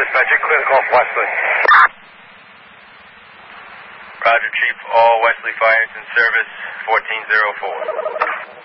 Dispatcher, clear call for Wesley. Roger, Chief. All Wesley fires in service, 1404.